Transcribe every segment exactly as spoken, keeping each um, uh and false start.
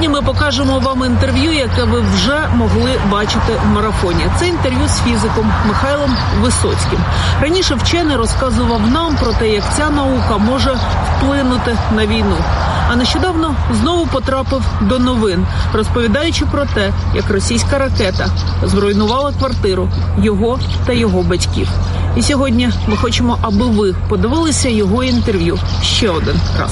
Сьогодні ми покажемо вам інтерв'ю, яке ви вже могли бачити в марафоні. Це інтерв'ю з фізиком Михайлом Висоцьким. Раніше вчений розказував нам про те, як ця наука може вплинути на війну. А нещодавно знову потрапив до новин, розповідаючи про те, як російська ракета зруйнувала квартиру його та його батьків. І сьогодні ми хочемо, аби ви подивилися його інтерв'ю ще один раз.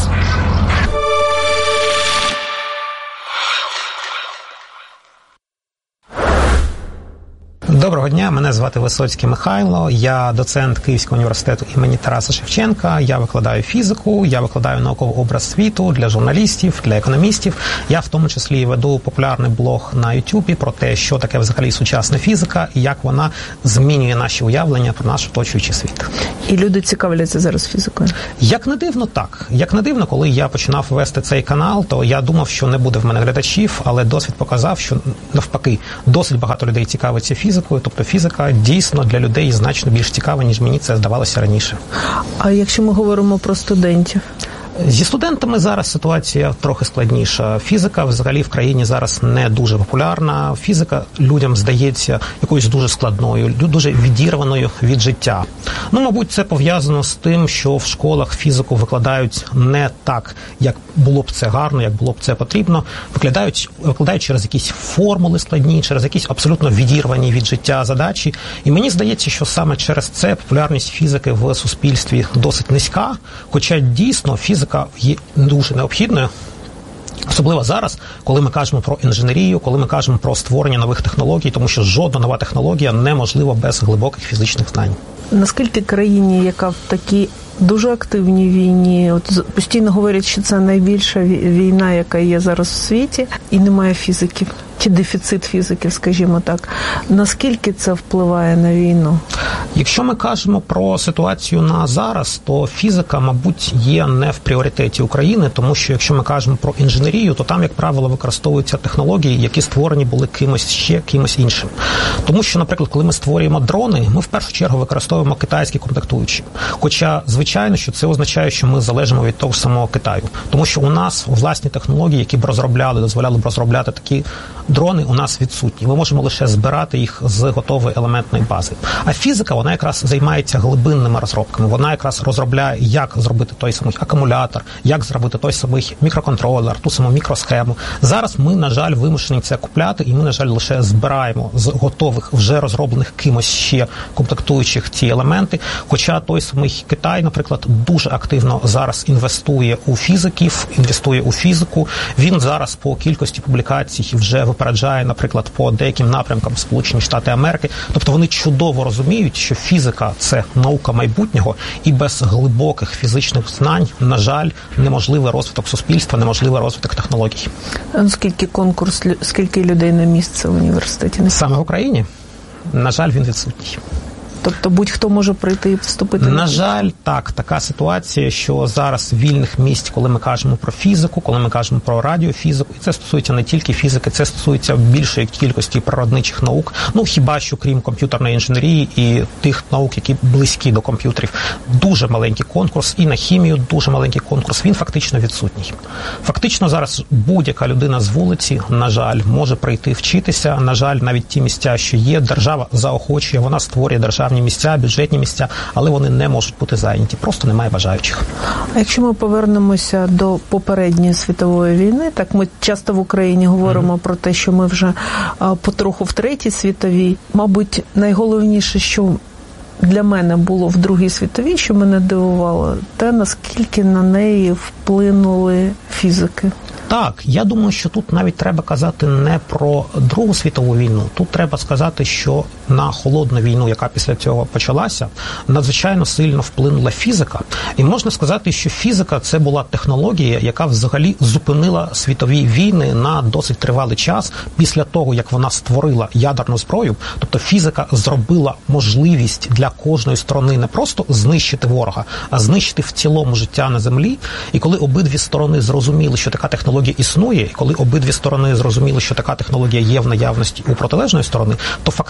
Доброго дня, мене звати Висоцький Михайло, я доцент Київського університету імені Тараса Шевченка, я викладаю фізику, я викладаю науковий образ світу для журналістів, для економістів. Я в тому числі веду популярний блог на Ютубі про те, що таке взагалі сучасна фізика і як вона змінює наші уявлення про наш оточуючий світ. І люди цікавляться зараз фізикою? Як не дивно, так. Як не дивно, коли я починав вести цей канал, то я думав, що не буде в мене глядачів, але досвід показав, що навпаки, досить багато людей цікавиться фізикою. Тобто фізика дійсно для людей значно більш цікава, ніж мені це здавалося раніше. А якщо ми говоримо про студентів? Зі студентами зараз ситуація трохи складніша. Фізика взагалі в країні зараз не дуже популярна. Фізика людям здається якоюсь дуже складною, дуже відірваною від життя. Ну, мабуть, це пов'язано з тим, що в школах фізику викладають не так, як було б це гарно, як було б це потрібно. Викладають, викладають через якісь формули складні, через якісь абсолютно відірвані від життя задачі. І мені здається, що саме через це популярність фізики в суспільстві досить низька, хоча дійсно фізика є дуже необхідною, особливо зараз, коли ми кажемо про інженерію, коли ми кажемо про створення нових технологій, тому що жодна нова технологія неможлива без глибоких фізичних знань. Наскільки країні, яка в такій дуже активній війні, от постійно говорять, що це найбільша війна, яка є зараз в світі, і немає фізиків, чи дефіцит фізиків, скажімо так. Наскільки це впливає на війну? Якщо ми кажемо про ситуацію на зараз, то фізика, мабуть, є не в пріоритеті України, тому що якщо ми кажемо про інженерію, то там, як правило, використовуються технології, які створені були кимось ще, кимось іншим. Тому що, наприклад, коли ми створюємо дрони, ми в першу чергу використовуємо китайські комплектуючі. Хоча, звичайно, що це означає, що ми залежимо від того ж самого Китаю. Тому що у нас власні технології, які б розробляли, дозволяли б розробляти такі дрони, у нас відсутні. Ми можемо лише збирати їх з готової елементної бази. А фізика, вона якраз займається глибинними розробками. Вона якраз розробляє, як зробити той самий акумулятор, як зробити той самий мікроконтролер, ту саму мікросхему. Зараз ми, на жаль, вимушені це купляти, і ми, на жаль, лише збираємо з готових, вже розроблених кимось ще комплектуючих ці елементи. Хоча той самий Китай, наприклад, дуже активно зараз інвестує у фізиків, інвестує у фізику. Він зараз по кількості публікацій вже випереджає, наприклад, по деяким напрямкам Сполучені Штати Америки. Тобто вони чудово розуміють, що фізика – це наука майбутнього, і без глибоких фізичних знань, на жаль, неможливий розвиток суспільства, неможливий розвиток технологій. Скільки конкурс, скільки людей на місце в університеті? Саме в Україні, на жаль, він відсутній. Тобто будь-хто може прийти і вступити? На жаль, так, така ситуація, що зараз вільних місць, коли ми кажемо про фізику, коли ми кажемо про радіофізику, і це стосується не тільки фізики, це стосується більшої кількості природничих наук, ну хіба що крім комп'ютерної інженерії і тих наук, які близькі до комп'ютерів. Дуже маленький конкурс, і на хімію дуже маленький конкурс, він фактично відсутній. Фактично зараз будь-яка людина з вулиці, на жаль, може прийти вчитися, на жаль, навіть ті місця, що є, держава заохочує, вона створює державні місця, бюджетні місця, але вони не можуть бути зайняті, просто немає бажаючих. А якщо ми повернемося до попередньої світової війни, так ми часто в Україні говоримо mm-hmm. про те, що ми вже а, потроху в третій світовій. Мабуть, найголовніше, що для мене було в Другій світовій, що мене дивувало, те, наскільки на неї вплинули фізики. Так, я думаю, що тут навіть треба казати не про Другу світову війну. Тут треба сказати, що на холодну війну, яка після цього почалася, надзвичайно сильно вплинула фізика. І можна сказати, що фізика – це була технологія, яка взагалі зупинила світові війни на досить тривалий час після того, як вона створила ядерну зброю. Тобто фізика зробила можливість для кожної сторони не просто знищити ворога, а знищити в цілому життя на землі. І коли обидві сторони зрозуміли, що така технологія існує, і коли обидві сторони зрозуміли, що така технологія є в наявності у протилежної сторони, то фактично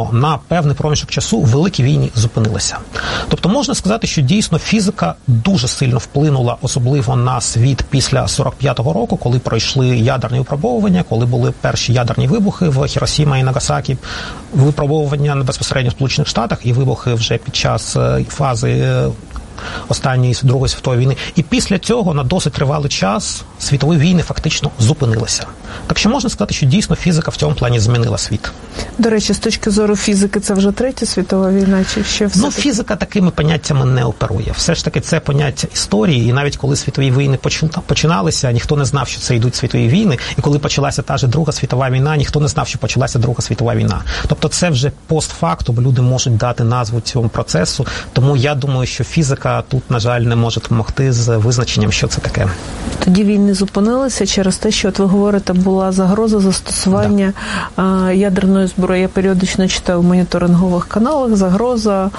на певний проміжок часу великі війни зупинилися. Тобто можна сказати, що дійсно фізика дуже сильно вплинула, особливо на світ після сорок п'ятого року, коли пройшли ядерні випробовування, коли були перші ядерні вибухи в Хіросіма і Нагасакі, випробовування безпосередньо в Сполучених Штатах і вибухи вже під час фази останньої Другої світової війни. І після цього на досить тривалий час світові війни фактично зупинилися. Так що можна сказати, що дійсно фізика в цьому плані змінила світ. До речі, з точки зору фізики, це вже третя світова війна, чи ще все? Ну, фізика такими поняттями не оперує. Все ж таки це поняття історії, і навіть коли світові війни починалися, ніхто не знав, що це йдуть світові війни, і коли почалася та ж Друга світова війна, ніхто не знав, що почалася Друга світова війна. Тобто це вже постфактум, люди можуть дати назву цьому процесу, тому я думаю, що фізика тут, на жаль, не може допомогти з визначенням, що це таке. Тоді війни зупинилися через те, що, от ви говорите, була загроза застосування да. ядерної зброї. Я періодично читаю в моніторингових каналах загроза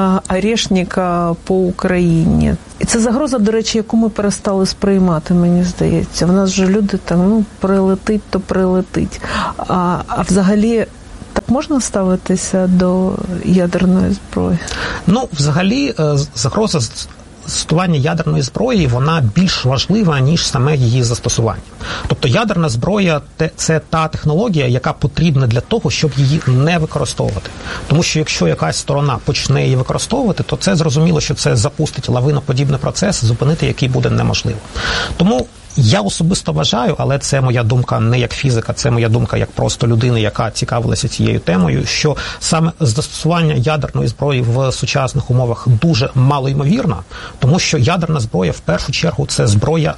орешника по Україні. І це загроза, до речі, яку ми перестали сприймати, мені здається. В нас же люди там, ну, прилетить, то прилетить. А, а взагалі... Так можна ставитися до ядерної зброї? Ну, взагалі, загроза застосування ядерної зброї, вона більш важлива, ніж саме її застосування. Тобто ядерна зброя – це та технологія, яка потрібна для того, щоб її не використовувати. Тому що якщо якась сторона почне її використовувати, то це зрозуміло, що це запустить лавиноподібний процес, зупинити який буде неможливо. Тому я особисто вважаю, але це моя думка не як фізика, це моя думка як просто людини, яка цікавилася цією темою, що саме застосування ядерної зброї в сучасних умовах дуже малоймовірно, тому що ядерна зброя в першу чергу це зброя,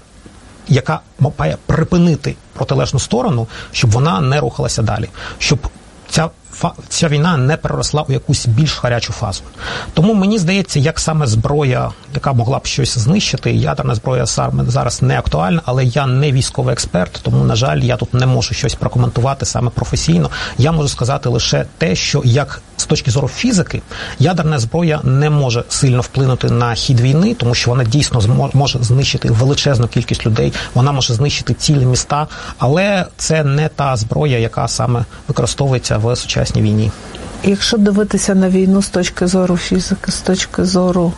яка має припинити протилежну сторону, щоб вона не рухалася далі, щоб ця ця війна не переросла у якусь більш гарячу фазу. Тому мені здається, як саме зброя, яка могла б щось знищити, ядерна зброя зараз не актуальна, але я не військовий експерт, тому, на жаль, я тут не можу щось прокоментувати саме професійно. Я можу сказати лише те, що як з точки зору фізики, ядерна зброя не може сильно вплинути на хід війни, тому що вона дійсно може знищити величезну кількість людей, вона може знищити цілі міста, але це не та зброя, яка саме використовується в сучасній війні. Якщо дивитися на війну з точки зору фізики, з точки зору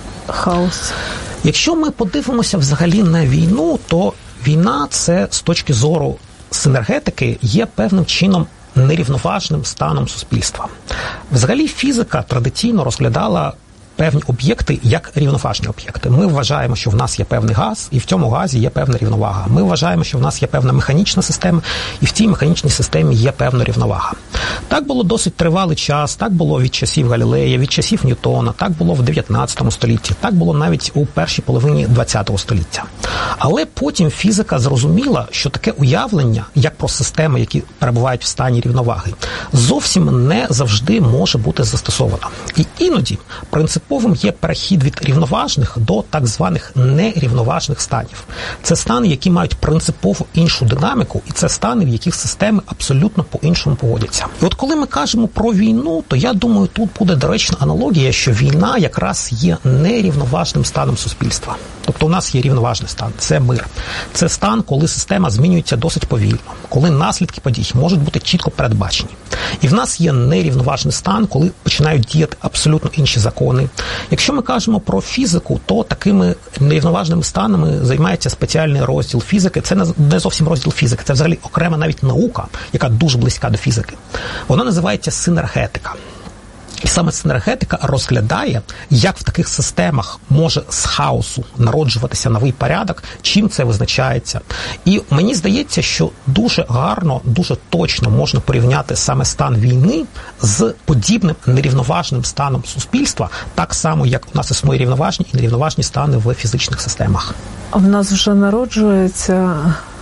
хаосу? Якщо ми подивимося взагалі на війну, то війна – це з точки зору синергетики є певним чином нерівноважним станом суспільства. Взагалі фізика традиційно розглядала певні об'єкти як рівноважні об'єкти. Ми вважаємо, що в нас є певний газ, і в цьому газі є певна рівновага. Ми вважаємо, що в нас є певна механічна система, і в цій механічній системі є певна рівновага. Так було досить тривалий час, так було від часів Галілея, від часів Ньютона, так було в дев'ятнадцятому столітті, так було навіть у першій половині ХХ століття. Але потім фізика зрозуміла, що таке уявлення, як про системи, які перебувають в стані рівноваги, зовсім не завжди може бути застосовано. І іноді принциповим є перехід від рівноважних до так званих нерівноважних станів. Це стани, які мають принципово іншу динаміку, і це стани, в яких системи абсолютно по-іншому поводяться. І от коли ми кажемо про війну, то я думаю, тут буде доречна аналогія, що війна якраз є нерівноважним станом суспільства. Тобто у нас є рівноважний стан – це мир. Це стан, коли система змінюється досить повільно, коли наслідки подій можуть бути чітко передбачені. І в нас є нерівноважний стан, коли починають діяти абсолютно інші закони. Якщо ми кажемо про фізику, то такими нерівноважними станами займається спеціальний розділ фізики. Це не зовсім розділ фізики, це взагалі окрема навіть наука, яка дуже близька до фізики. Вона називається синергетика. І саме синергетика розглядає, як в таких системах може з хаосу народжуватися новий порядок, чим це визначається. І мені здається, що дуже гарно, дуже точно можна порівняти саме стан війни з подібним нерівноважним станом суспільства, так само, як у нас існує рівноважні і нерівноважні стани в фізичних системах. А в нас вже народжується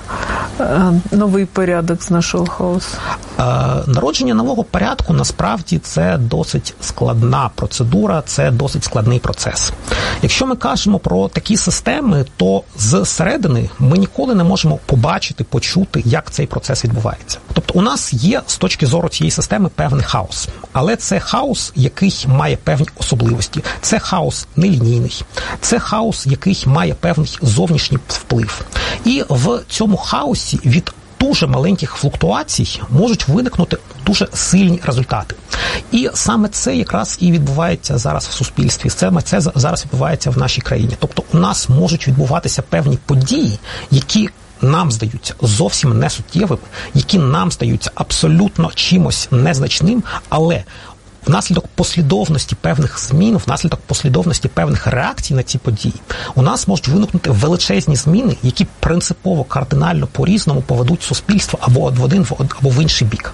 новий порядок з нашого хаосу? Народження нового порядку, насправді, це досить складна процедура, це досить складний процес. Якщо ми кажемо про такі системи, то зсередини ми ніколи не можемо побачити, почути, як цей процес відбувається. Тобто у нас є з точки зору цієї системи певний хаос, але це хаос, який має певні особливості. Це хаос нелінійний, це хаос, який має певний зовнішній вплив. І в цьому хаосі від дуже маленьких флуктуацій можуть виникнути дуже сильні результати. І саме це якраз і відбувається зараз в суспільстві. Це, це зараз відбувається в нашій країні. Тобто у нас можуть відбуватися певні події, які нам здаються зовсім несуттєвими, які нам здаються абсолютно чимось незначним, але внаслідок послідовності певних змін, внаслідок послідовності певних реакцій на ці події, у нас можуть виникнути величезні зміни, які принципово, кардинально по-різному поведуть суспільство або в один, або в інший бік.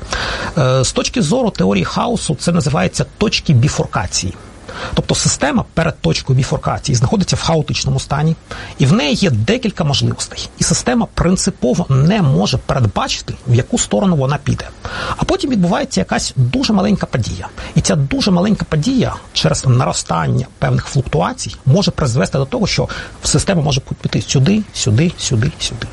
З точки зору теорії хаосу це називається точки біфуркації. Тобто система перед точкою біфуркації знаходиться в хаотичному стані, і в неї є декілька можливостей. І система принципово не може передбачити, в яку сторону вона піде. А потім відбувається якась дуже маленька подія. І ця дуже маленька подія через наростання певних флуктуацій може призвести до того, що система може піти сюди, сюди, сюди, сюди.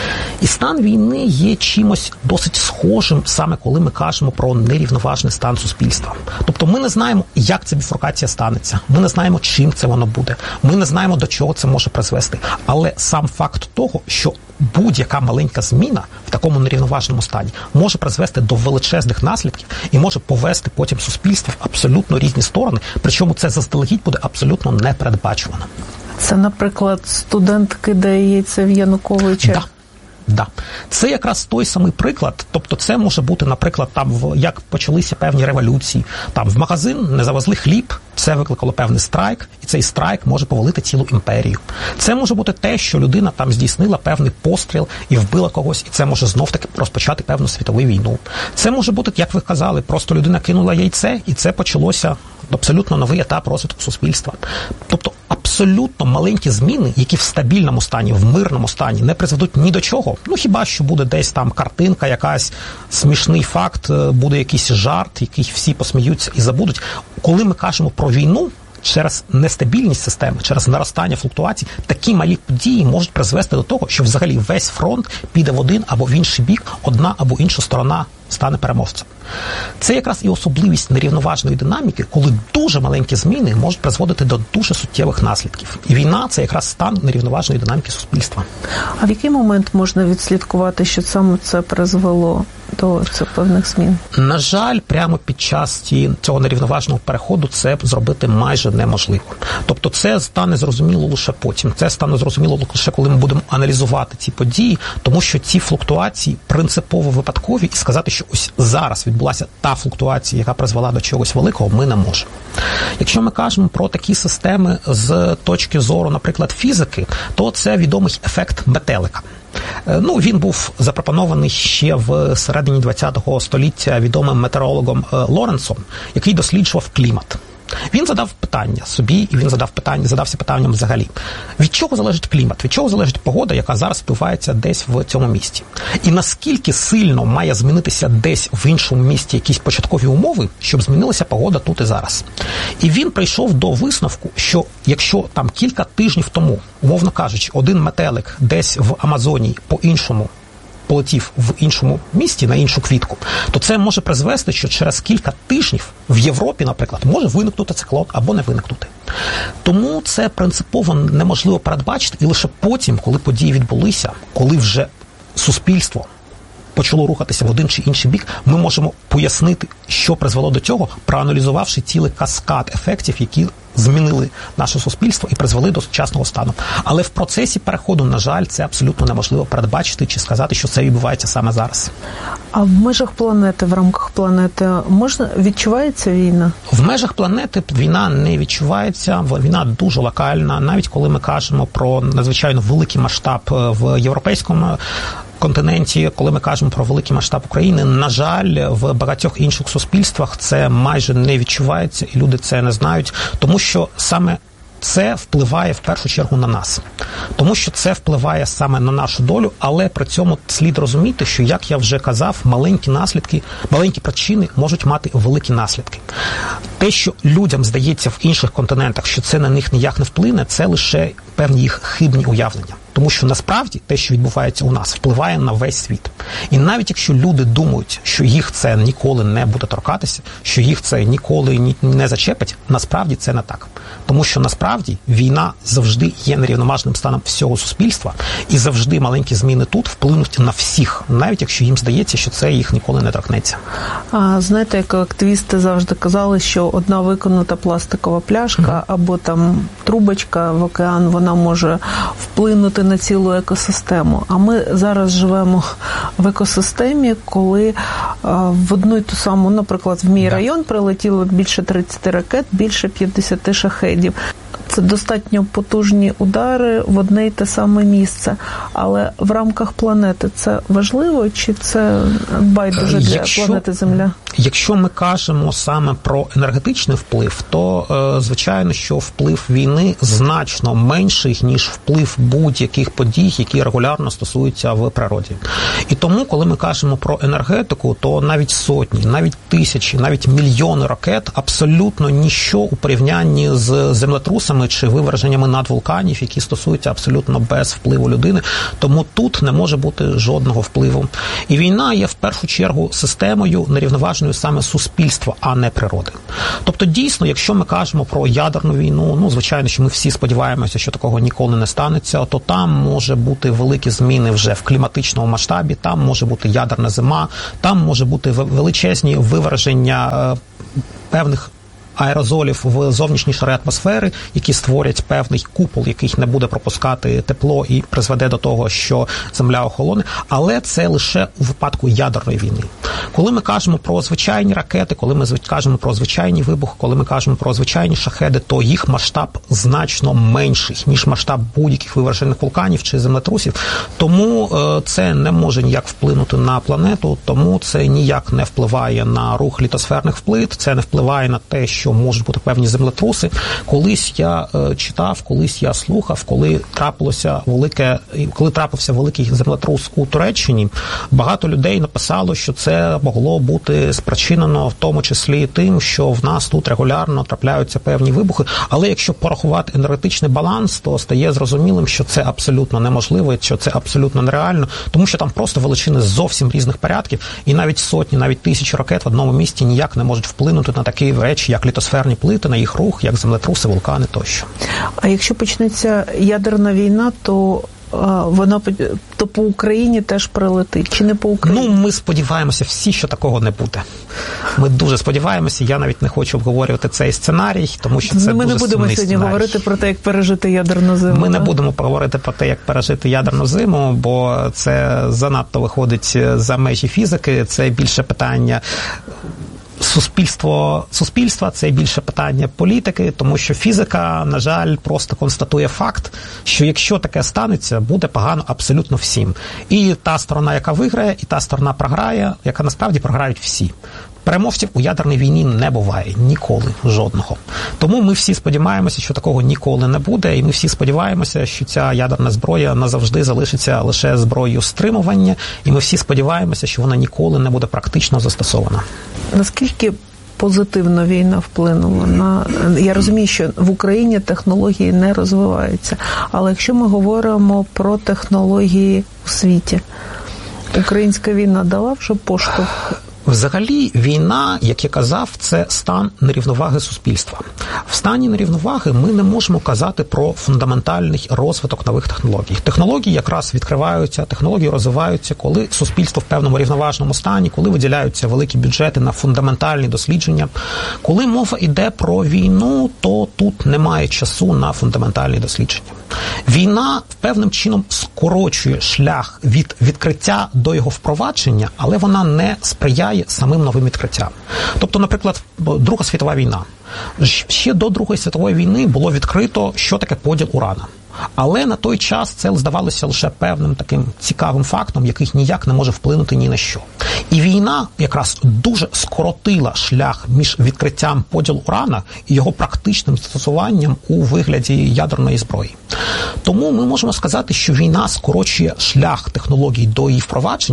І стан війни є чимось досить схожим, саме коли ми кажемо про нерівноважний стан суспільства. Тобто ми не знаємо, як ця біфуркація станеться, ми не знаємо, чим це воно буде, ми не знаємо, до чого це може призвести. Але сам факт того, що будь-яка маленька зміна в такому нерівноважному стані може призвести до величезних наслідків і може повести потім суспільство в абсолютно різні сторони, причому це заздалегідь буде абсолютно непередбачувано. Це, наприклад, студент кидає яйце в Януковича? Да. Да. Це якраз той самий приклад, тобто це може бути, наприклад, там, в, як почалися певні революції, там в магазин не завезли хліб, це викликало певний страйк, і цей страйк може повалити цілу імперію. Це може бути те, що людина там здійснила певний постріл і вбила когось, і це може знов-таки розпочати певну світову війну. Це може бути, як ви казали, просто людина кинула яйце, і це почалося абсолютно новий етап розвитку суспільства. Тобто абсолютно маленькі зміни, які в стабільному стані, в мирному стані не призведуть ні до чого. Ну, хіба що буде десь там картинка, якась смішний факт, буде якийсь жарт, який всі посміються і забудуть. Коли ми кажемо про війну, через нестабільність системи, через наростання флуктуацій, такі малі події можуть призвести до того, що взагалі весь фронт піде в один або в інший бік, одна або інша сторона стане переможцем. Це якраз і особливість нерівноважної динаміки, коли дуже маленькі зміни можуть призводити до дуже суттєвих наслідків. І війна – це якраз стан нерівноважної динаміки суспільства. А в який момент можна відслідкувати, що саме це призвело до цих певних змін? На жаль, прямо під час цього нерівноважного переходу це зробити майже неможливо. Тобто це стане зрозуміло лише потім. Це стане зрозуміло лише коли ми будемо аналізувати ці події, тому що ці флуктуації принципово випадкові, і сказати, що ось зараз відбулася та флуктуація, яка призвела до чогось великого, ми не можемо. Якщо ми кажемо про такі системи з точки зору, наприклад, фізики, то це відомий ефект метелика. Ну, він був запропонований ще в середині ХХ століття відомим метеорологом Лоренцом, який досліджував клімат. Він задав питання собі, і він задав питання, задався питанням взагалі. Від чого залежить клімат? Від чого залежить погода, яка зараз відбувається десь в цьому місті? І наскільки сильно має змінитися десь в іншому місті якісь початкові умови, щоб змінилася погода тут і зараз? І він прийшов до висновку, що якщо там кілька тижнів тому, умовно кажучи, один метелик десь в Амазонії по-іншому полетів в іншому місті, на іншу квітку, то це може призвести, що через кілька тижнів в Європі, наприклад, може виникнути циклон або не виникнути. Тому це принципово неможливо передбачити, і лише потім, коли події відбулися, коли вже суспільство почало рухатися в один чи інший бік, ми можемо пояснити, що призвело до цього, проаналізувавши цілий каскад ефектів, які змінили наше суспільство і призвели до сучасного стану. Але в процесі переходу, на жаль, це абсолютно неможливо передбачити чи сказати, що це відбувається саме зараз. А в межах планети, в рамках планети, можна відчувається війна? В межах планети війна не відчувається, війна дуже локальна, навіть коли ми кажемо про надзвичайно великий масштаб в європейському континенті, коли ми кажемо про великий масштаб України, на жаль, в багатьох інших суспільствах це майже не відчувається, і люди це не знають, тому що саме це впливає в першу чергу на нас. Тому що це впливає саме на нашу долю, але при цьому слід розуміти, що, як я вже казав, маленькі наслідки, маленькі причини можуть мати великі наслідки. Те, що людям здається в інших континентах, що це на них ніяк не вплине, це лише певні їх хибні уявлення. Тому що насправді те, що відбувається у нас, впливає на весь світ. І навіть якщо люди думають, що їх це ніколи не буде торкатися, що їх це ніколи не зачепить, насправді це не так. Тому що насправді війна завжди є нерівномажним станом всього суспільства, і завжди маленькі зміни тут вплинуть на всіх, навіть якщо їм здається, що це їх ніколи не торкнеться. А знаєте, як активісти завжди казали, що одна виконута пластикова пляшка mm-hmm. або там трубочка в океан, вона може вплинути на цілу екосистему. А ми зараз живемо в екосистемі, коли а, в одну й ту саму, наприклад, в мій да. район прилетіло більше тридцять ракет, більше п'ятдесят шахедів. Це достатньо потужні удари в одне й те саме місце. Але в рамках планети це важливо, чи це байдуже для якщо, планети Земля? Якщо ми кажемо саме про енергетичний вплив, то, е, звичайно, що вплив війни значно менший, ніж вплив будь-яких подій, які регулярно стосуються в природі. І тому, коли ми кажемо про енергетику, то навіть сотні, навіть тисячі, навіть мільйони ракет абсолютно ніщо у порівнянні з землетрусами чи виверженнями надвулканів, які стосуються абсолютно без впливу людини. Тому тут не може бути жодного впливу. І війна є в першу чергу системою нерівноважною саме суспільства, а не природи. Тобто, дійсно, якщо ми кажемо про ядерну війну, ну, звичайно, що ми всі сподіваємося, що такого ніколи не станеться, то там може бути великі зміни вже в кліматичному масштабі, там може бути ядерна зима, там може бути величезні виверження е, певних аерозолів в зовнішній шари атмосфери, які створять певний купол, який не буде пропускати тепло і призведе до того, що земля охолоне. Але це лише у випадку ядерної війни. Коли ми кажемо про звичайні ракети, коли ми кажемо про звичайні вибухи, коли ми кажемо про звичайні шахеди, то їх масштаб значно менший, ніж масштаб будь-яких вивержених вулканів чи землетрусів. Тому е, це не може ніяк вплинути на планету, тому це ніяк не впливає на рух літосферних плит, це не впливає на те, що можуть бути певні землетруси. Колись я е, читав, колись я слухав, коли трапилося велике, коли трапився великий землетрус у Туреччині, багато людей написало, що це могло бути спричинено в тому числі тим, що в нас тут регулярно трапляються певні вибухи. Але якщо порахувати енергетичний баланс, то стає зрозумілим, що це абсолютно неможливо, що це абсолютно нереально, тому що там просто величини зовсім різних порядків, і навіть сотні, навіть тисячі ракет в одному місті ніяк не можуть вплинути на такі речі, як літосферні плити, на їх рух, як землетруси, вулкани тощо. А якщо почнеться ядерна війна, то вона то по Україні теж прилетить, чи не по Україні? Ну, ми сподіваємося всі, що такого не буде. Ми дуже сподіваємося, я навіть не хочу обговорювати цей сценарій, тому що це ми дуже не будемо сумний сьогодні сценарій. говорити про те, як пережити ядерну зиму. Ми так? не будемо говорити про те, як пережити ядерну зиму, бо це занадто виходить за межі фізики, це більше питання Суспільство, суспільства, це більше питання політики, тому що фізика, на жаль, просто констатує факт, що якщо таке станеться, буде погано абсолютно всім. І та сторона, яка виграє, і та сторона програє, яка насправді програють всі. Переможців у ядерній війні не буває. Ніколи. Жодного. Тому ми всі сподіваємося, що такого ніколи не буде, і ми всі сподіваємося, що ця ядерна зброя назавжди залишиться лише зброєю стримування, і ми всі сподіваємося, що вона ніколи не буде практично застосована. Наскільки позитивно війна вплинула на... Я розумію, що в Україні технології не розвиваються, але якщо ми говоримо про технології у світі, українська війна дала вже поштовх? Взагалі, війна, як я казав, це стан нерівноваги суспільства. В стані нерівноваги ми не можемо казати про фундаментальний розвиток нових технологій. Технології якраз відкриваються, технології розвиваються, коли суспільство в певному рівноважному стані, коли виділяються великі бюджети на фундаментальні дослідження. Коли мова йде про війну, то тут немає часу на фундаментальні дослідження. Війна певним чином скорочує шлях від відкриття до його впровадження, але вона не сприяє самим новим відкриттям. Тобто, наприклад, Друга світова війна. Ще до Другої світової війни було відкрито, що таке поділ урана. Але на той час це здавалося лише певним таким цікавим фактом, який ніяк не може вплинути ні на що. І війна якраз дуже скоротила шлях між відкриттям поділу урана і його практичним застосуванням у вигляді ядерної зброї. Тому ми можемо сказати, що війна скорочує шлях технологій до її впровадження,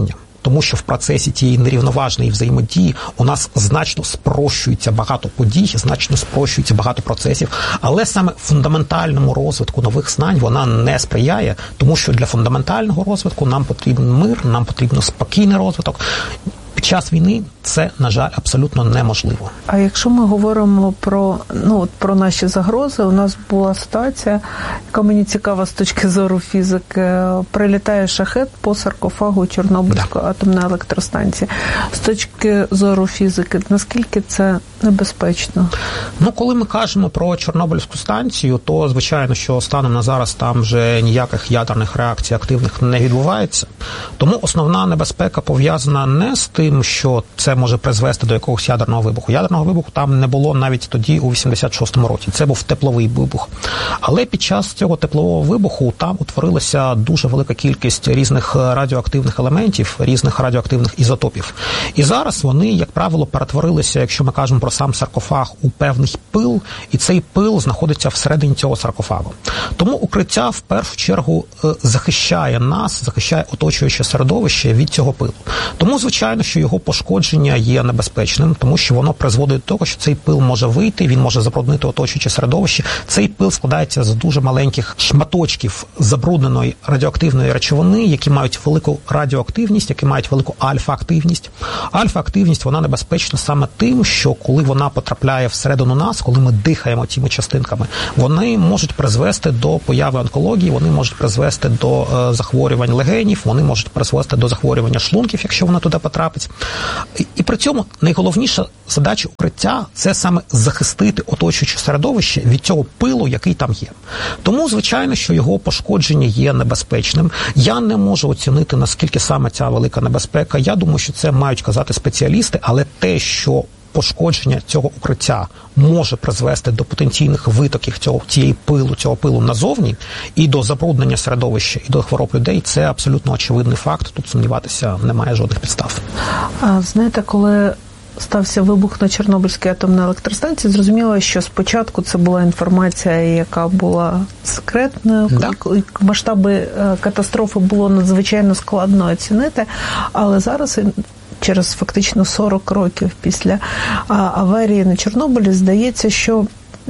тому що в процесі тієї нерівноважної взаємодії у нас значно спрощується багато подій, значно спрощується багато процесів, але саме фундаментальному розвитку нових знань вона не сприяє, тому що для фундаментального розвитку нам потрібен мир, нам потрібен спокійний розвиток. Під час війни це, на жаль, абсолютно неможливо. А якщо ми говоримо про, ну, от про наші загрози, у нас була ситуація, яка мені цікава з точки зору фізики. Прилітає шахет по саркофагу Чорнобильської да. атомної електростанції. З точки зору фізики, наскільки це небезпечно? Ну, коли ми кажемо про Чорнобильську станцію, то, звичайно, що станом на зараз там вже ніяких ядерних реакцій активних не відбувається. Тому основна небезпека пов'язана не з тим, що це може призвести до якогось ядерного вибуху. Ядерного вибуху там не було навіть тоді, у вісімдесят шостому році. Це був тепловий вибух. Але під час цього теплового вибуху там утворилася дуже велика кількість різних радіоактивних елементів, різних радіоактивних ізотопів. І зараз вони, як правило, перетворилися, якщо ми кажемо про сам саркофаг, у певний пил, і цей пил знаходиться всередині цього саркофагу. Тому укриття, в першу чергу, захищає нас, захищає оточуюче середовище від цього пилу. Тому, звичайно, що його пошкодження є небезпечним, тому що воно призводить до того, що цей пил може вийти, він може забруднити оточуюче середовище. Цей пил складається з дуже маленьких шматочків забрудненої радіоактивної речовини, які мають велику радіоактивність, які мають велику альфа-активність. Альфа-активність, вона небезпечна саме тим, що коли вона потрапляє всередину нас, коли ми дихаємо тими частинками, вони можуть призвести до появи онкології, вони можуть призвести до е, захворювань легенів, вони можуть призвести до захворювання шлунків, якщо вона туди потрапить. І, і при цьому найголовніша задача укриття – це саме захистити оточуюче середовище від цього пилу, який там є. Тому, звичайно, що його пошкодження є небезпечним. Я не можу оцінити, наскільки саме ця велика небезпека. Я думаю, що це мають казати спеціалісти, але те, що пошкодження цього укриття може призвести до потенційних витоків цього, цієї пилу, цього пилу назовні і до забруднення середовища, і до хвороб людей, це абсолютно очевидний факт. Тут сумніватися немає жодних підстав. А знаєте, коли стався вибух на Чорнобильській атомній електростанції, зрозуміло, що спочатку це була інформація, яка була секретною. Да. Масштаби катастрофи було надзвичайно складно оцінити, але зараз через фактично сорок років після аварії на Чорнобилі здається, що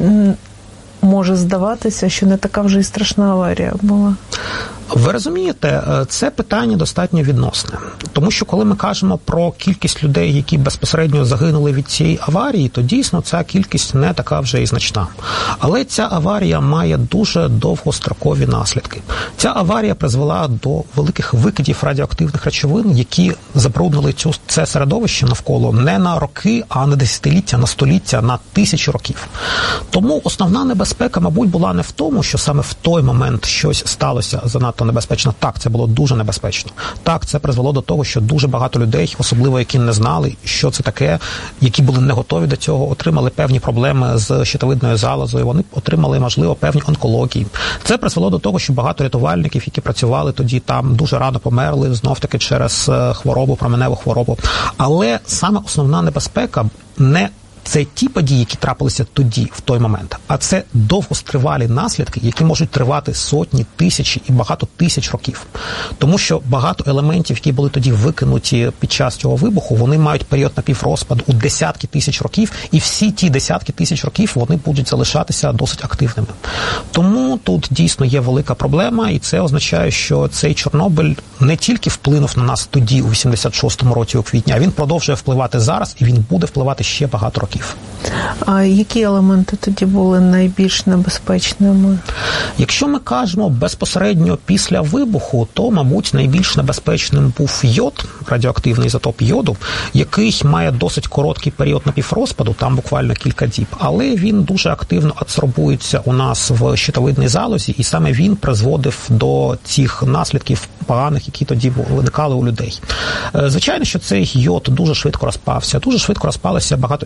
може здаватися, що не така вже і страшна аварія була. Ви розумієте, це питання достатньо відносне. Тому що коли ми кажемо про кількість людей, які безпосередньо загинули від цієї аварії, то дійсно ця кількість не така вже і значна. Але ця аварія має дуже довгострокові наслідки. Ця аварія призвела до великих викидів радіоактивних речовин, які забруднили цю, це середовище навколо не на роки, а на десятиліття, на століття, на тисячі років. Тому основна небезпека, мабуть, була не в тому, що саме в той момент щось сталося занадто небезпечно. Так, це було дуже небезпечно. Так, це призвело до того, що дуже багато людей, особливо які не знали, що це таке, які були не готові до цього, отримали певні проблеми з щитовидною залозою, вони отримали, можливо, певні онкології. Це призвело до того, що багато рятувальників, які працювали тоді там, дуже рано померли, знов-таки через хворобу, променеву хворобу. Але саме основна небезпека не це ті події, які трапилися тоді, в той момент, а це довгостривалі наслідки, які можуть тривати сотні, тисячі і багато тисяч років. Тому що багато елементів, які були тоді викинуті під час цього вибуху, вони мають період напіврозпаду у десятки тисяч років, і всі ті десятки тисяч років вони будуть залишатися досить активними. Тому тут дійсно є велика проблема, і це означає, що цей Чорнобиль не тільки вплинув на нас тоді, у вісімдесят шостому році у квітні, а він продовжує впливати зараз, і він буде впливати ще багато років. А які елементи тоді були найбільш небезпечними? Якщо ми кажемо безпосередньо після вибуху, то, мабуть, найбільш небезпечним був йод, радіоактивний ізотоп йоду, який має досить короткий період напіврозпаду, там буквально кілька діб, але він дуже активно адсорбується у нас в щитовидній залозі, і саме він призводив до цих наслідків поганих, які тоді виникали у людей. Звичайно, що цей йод дуже швидко розпався, дуже швидко розпалися багато інших елементів,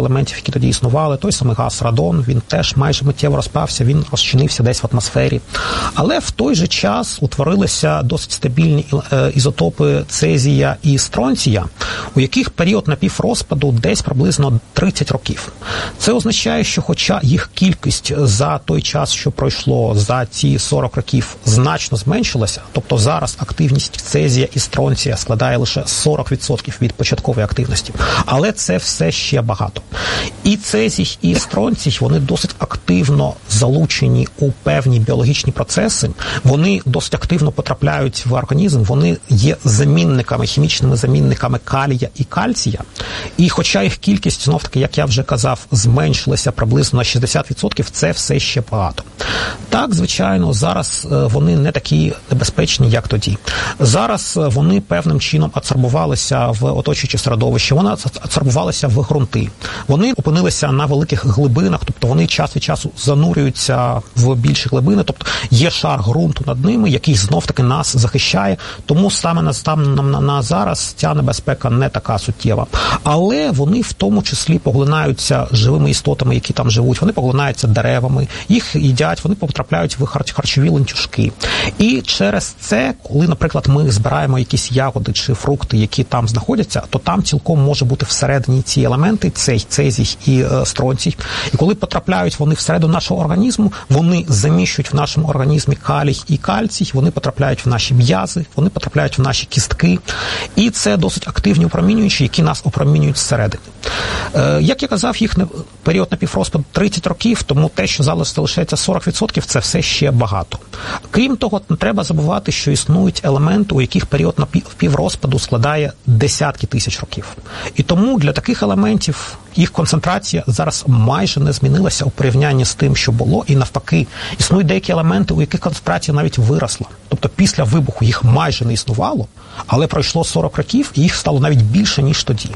елементів, які тоді існували. Той самий газ радон, він теж майже миттєво розпався, він розчинився десь в атмосфері. Але в той же час утворилися досить стабільні ізотопи цезія і стронція, у яких період напіврозпаду десь приблизно тридцять років. Це означає, що хоча їх кількість за той час, що пройшло, за ці сорок років, значно зменшилася, тобто зараз активність цезія і стронція складає лише сорок відсотків від початкової активності, але це все ще багато. І цезій, і стронцій, вони досить активно залучені у певні біологічні процеси, вони досить активно потрапляють в організм, вони є замінниками, хімічними замінниками калія і кальція, і хоча їх кількість, знов-таки, як я вже казав, зменшилася приблизно на шістдесят відсотків, це все ще багато. Так, звичайно, зараз вони не такі небезпечні, як тоді. Зараз вони певним чином адсорбувалися в оточуюче середовище, вони адсорбувалися в ґрунти. Вони опинилися на великих глибинах, тобто вони час від часу занурюються в більші глибини, тобто є шар ґрунту над ними, який знов-таки нас захищає, тому саме на, на, на, на зараз ця небезпека не така суттєва. Але вони в тому числі поглинаються живими істотами, які там живуть, вони поглинаються деревами, їх їдять, вони потрапляють в харчові ланцюжки. І через це, коли, наприклад, ми збираємо якісь ягоди чи фрукти, які там знаходяться, то там цілком може бути всередині ці елементи, цей цезій і е, стронцій. І коли потрапляють вони всередину нашого організму, вони заміщують в нашому організмі калій і кальцій, вони потрапляють в наші м'язи, вони потрапляють в наші кістки. І це досить активні опромінюючі, які нас опромінюють зсередини. Е, як я казав, їх період напіврозпаду тридцять років, тому те, що зараз залишається сорок відсотків, це все ще багато. Крім того, не треба забувати, що існують елементи, у яких період напіврозпаду складає десятки тисяч років. І тому для таких елементів їх концентрація зараз майже не змінилася у порівнянні з тим, що було, і навпаки, існують деякі елементи, у яких концентрація навіть виросла. Тобто після вибуху їх майже не існувало, але пройшло сорок років, і їх стало навіть більше, ніж тоді.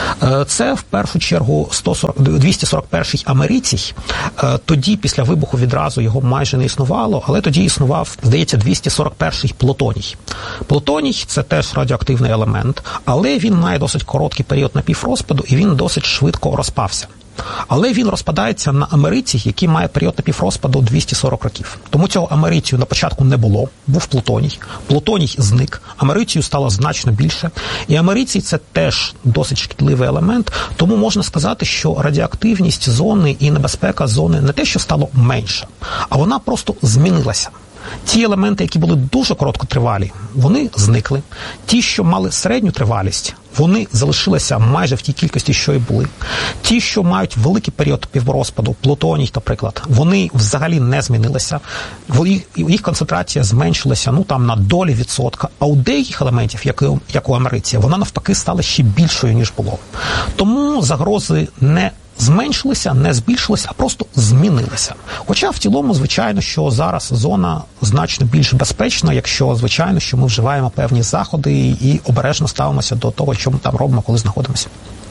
Це, в першу чергу, двісті сорок перший америцій. Тоді, після вибуху, відразу його майже не існувало, але тоді існував, здається, двісті сорок перший плутоній. Плутоній – це теж радіоактивний елемент, але він має досить короткий період напіврозпаду, і він досить швидко розпався. Але він розпадається на америцій, який має період напіврозпаду двісті сорок років. Тому цього америцію на початку не було, був плутоній. Плутоній зник, америцію стало значно більше. І америцій – це теж досить шкідливий елемент, тому можна сказати, що радіоактивність зони і небезпека зони не те, що стало менше, а вона просто змінилася. Ті елементи, які були дуже короткотривалі, вони зникли. Ті, що мали середню тривалість, вони залишилися майже в тій кількості, що і були. Ті, що мають великий період піврозпаду, плутоній, наприклад, вони взагалі не змінилися. Їх концентрація зменшилася, ну, там, на долі відсотка. А у деяких елементів, як, як у америції, вона навпаки стала ще більшою, ніж було. Тому загрози не зменшилися, не збільшилися, а просто змінилися. Хоча в цілому, звичайно, що зараз зона значно більш безпечна, якщо, звичайно, що ми вживаємо певні заходи і обережно ставимося до того, що ми там робимо, коли знаходимося.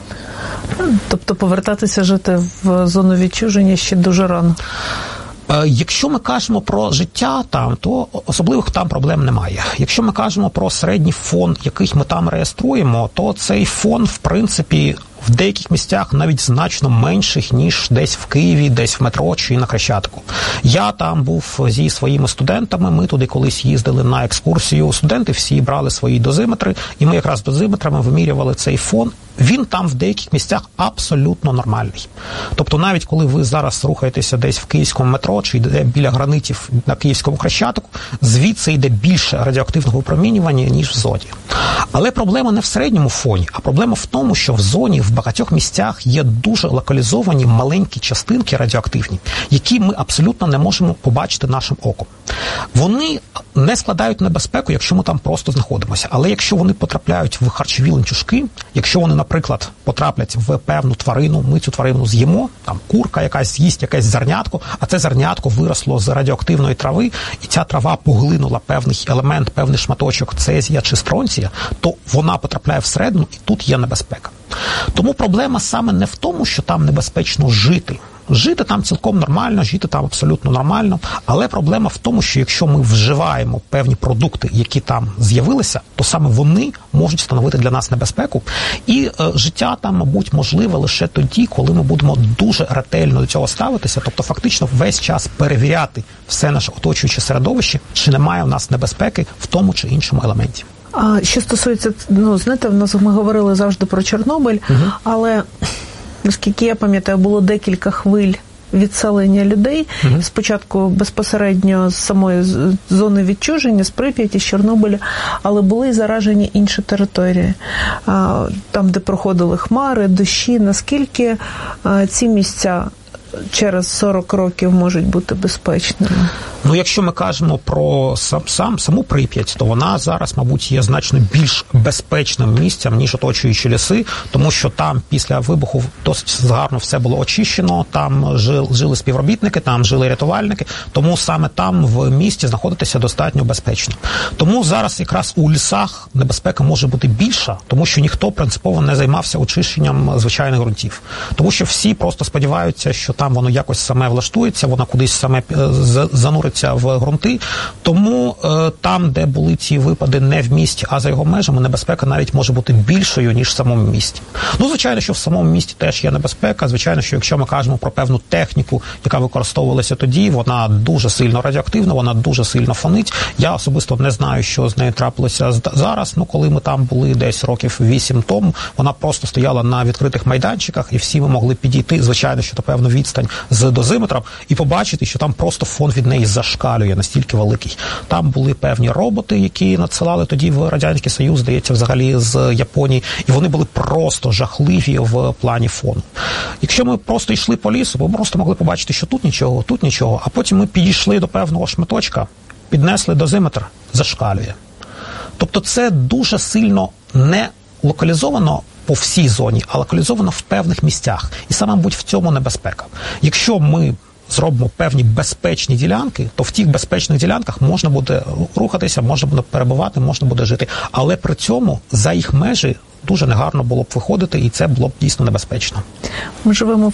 Тобто повертатися жити в зону відчуження ще дуже рано? Якщо ми кажемо про життя там, то особливих там проблем немає. Якщо ми кажемо про середній фон, який ми там реєструємо, то цей фон, в принципі, в деяких місцях навіть значно менших, ніж десь в Києві, десь в метро чи на Хрещатику. Я там був зі своїми студентами, ми туди колись їздили на екскурсію. Студенти всі брали свої дозиметри, і ми якраз дозиметрами вимірювали цей фон. Він там в деяких місцях абсолютно нормальний. Тобто навіть коли ви зараз рухаєтеся десь в київському метро чи йде біля гранитів на київському Хрещатику, звідси йде більше радіоактивного випромінювання, ніж в зоні. Але проблема не в середньому фоні, а проблема в тому, що в зоні в багатьох місцях є дуже локалізовані маленькі частинки радіоактивні, які ми абсолютно не можемо побачити нашим оком. Вони не складають небезпеку, якщо ми там просто знаходимося. Але якщо вони потрапляють в харчові ланцюжки, якщо вони, наприклад, потраплять в певну тварину, ми цю тварину з'їмо, там курка якась з'їсть якесь зернятко, а це зернятко виросло з радіоактивної трави, і ця трава поглинула певний елемент, певний шматочок цезія чи стронція, то вона потрапляє всередину, і тут є небезпека. Тому проблема саме не в тому, що там небезпечно жити. Жити там цілком нормально, жити там абсолютно нормально, але проблема в тому, що якщо ми вживаємо певні продукти, які там з'явилися, то саме вони можуть становити для нас небезпеку. І е, життя там, мабуть, можливе лише тоді, коли ми будемо дуже ретельно до цього ставитися, тобто фактично весь час перевіряти все наше оточуюче середовище, чи немає у нас небезпеки в тому чи іншому елементі. А що стосується, ну, знаєте, в нас ми говорили завжди про Чорнобиль, угу. але, наскільки я пам'ятаю, було декілька хвиль відселення людей. Угу. Спочатку безпосередньо з самої зони відчуження, з Прип'яті, з Чорнобиля, але були і заражені інші території. Там, де проходили хмари, дощі. Наскільки ці місця через сорок років можуть бути безпечними? Ну, якщо ми кажемо про сам, сам саму Прип'ять, то вона зараз, мабуть, є значно більш безпечним місцем, ніж оточуючі ліси, тому що там після вибуху досить гарно все було очищено, там жили, жили співробітники, там жили рятувальники, тому саме там в місті знаходитися достатньо безпечно. Тому зараз якраз у лісах небезпека може бути більша, тому що ніхто принципово не займався очищенням звичайних ґрунтів. Тому що всі просто сподіваються, що там воно якось саме влаштується, воно кудись саме зануриться в ґрунти, тому е, там, де були ці випади не в місті, а за його межами, небезпека навіть може бути більшою, ніж в самому місті. Ну, звичайно, що в самому місті теж є небезпека, звичайно, що якщо ми кажемо про певну техніку, яка використовувалася тоді, вона дуже сильно радіоактивна, вона дуже сильно фонить. Я особисто не знаю, що з нею трапилося зараз, ну, коли ми там були десь років вісім тому, вона просто стояла на відкритих майданчиках, і всі ми могли підійти, звичайно, що то певну відстань з дозиметром, і побачити, що там просто фон від неї зашкалює, настільки великий. Там були певні роботи, які надсилали тоді в Радянський Союз, здається, взагалі з Японії, і вони були просто жахливі в плані фону. Якщо ми просто йшли по лісу, ми просто могли побачити, що тут нічого, тут нічого, а потім ми підійшли до певного шматочка, піднесли дозиметр, зашкалює. Тобто це дуже сильно не локалізовано по всій зоні, а локалізовано в певних місцях. І саме, мабуть, в цьому небезпека. Якщо ми зробимо певні безпечні ділянки, то в тих безпечних ділянках можна буде рухатися, можна буде перебувати, можна буде жити. Але при цьому за їх межі дуже негарно було б виходити, і це було б дійсно небезпечно. Ми живемо